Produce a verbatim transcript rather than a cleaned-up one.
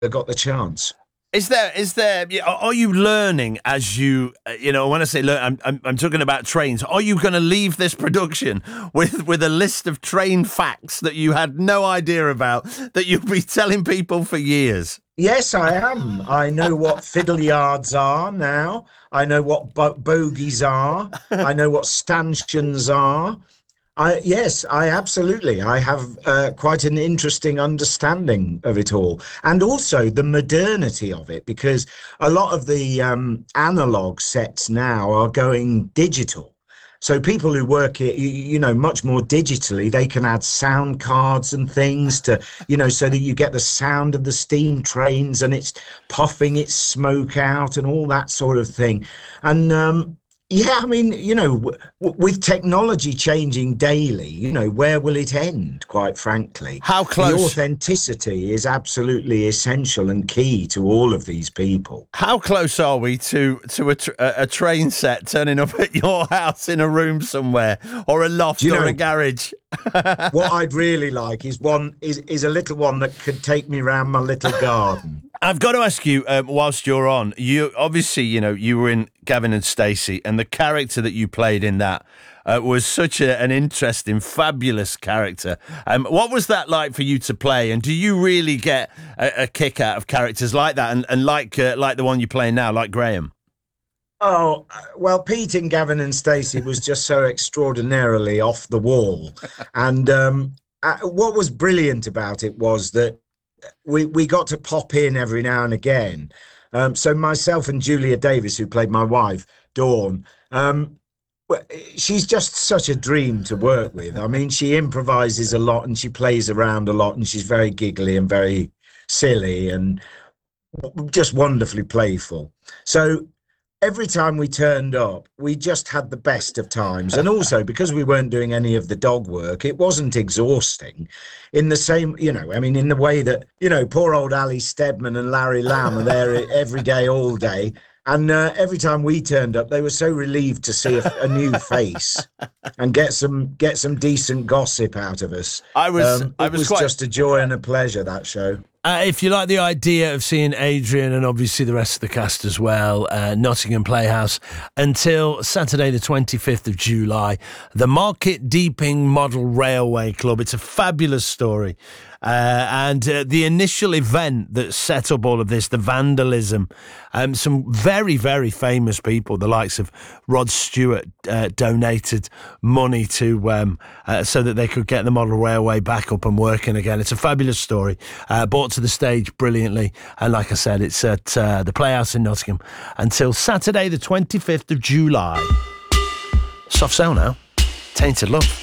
got the chance. Is there, is there, are you learning as you, you know, when I say learn, I'm, I'm, I'm talking about trains. Are you going to leave this production with, with a list of train facts that you had no idea about, that you'll be telling people for years? Yes, I am. I know what fiddle yards are now. I know what bo- bogies are. I know what stanchions are. I, yes, I absolutely. I have uh, quite an interesting understanding of it all, and also the modernity of it, because a lot of the um, analog sets now are going digital. So people who work it, you, you know, much more digitally, they can add sound cards and things to, you know, so that you get the sound of the steam trains and it's puffing its smoke out and all that sort of thing. And um, yeah, I mean, you know, w- with technology changing daily, you know, where will it end, quite frankly? How close? The authenticity is absolutely essential and key to all of these people. How close are we to to a, tr- a train set turning up at your house in a room somewhere, or a loft, You or know, a garage? what I'd really like is one is, is a little one that could take me round my little garden. I've got to ask you, um, whilst you're on, you obviously, you know, you were in Gavin and Stacey, and the character that you played in that uh, was such a, an interesting, fabulous character. Um, what was that like for you to play? And do you really get a, a kick out of characters like that, and, and like uh, like the one you're playing now, like Graham? Oh, well, Pete in Gavin and Stacey was just so extraordinarily off the wall. And um, uh, what was brilliant about it was that we, we got to pop in every now and again. Um, so myself and Julia Davis, who played my wife, Dawn, um, well, she's just such a dream to work with. I mean, she improvises a lot and she plays around a lot, and she's very giggly and very silly and just wonderfully playful. So every time we turned up, we just had the best of times. And also, because we weren't doing any of the dog work, it wasn't exhausting in the same, you know, I mean, in the way that, you know, poor old Ali Steadman and Larry Lamb are there every day, all day. And uh, every time we turned up, they were so relieved to see a, a new face and get some get some decent gossip out of us. I was, um, it I was, was quite... just a joy and a pleasure, that show. Uh, if you like the idea of seeing Adrian and obviously the rest of the cast as well, uh, Nottingham Playhouse, until Saturday the twenty-fifth of July, the Market Deeping Model Railway Club. It's a fabulous story. Uh, and uh, the initial event that set up all of this, the vandalism, um, some very, very famous people, the likes of Rod Stewart, uh, donated money to um, uh, so that they could get the model railway back up and working again. It's a fabulous story, uh, brought to the stage brilliantly. And like I said, it's at uh, the Playhouse in Nottingham until Saturday the twenty-fifth of July. Soft sell now. Tainted Love.